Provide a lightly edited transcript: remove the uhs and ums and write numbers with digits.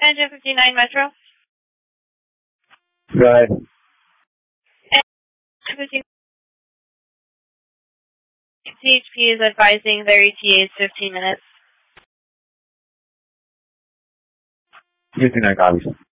Engine 59 Metro. Go ahead. Engine 59 CHP is advising their ETA is 15 minutes. 59 copies.